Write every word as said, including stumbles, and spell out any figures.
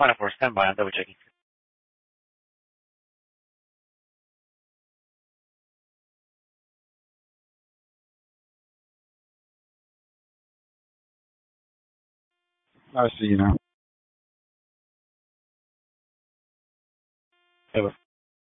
twenty-four standby. I'm double checking. I see you now.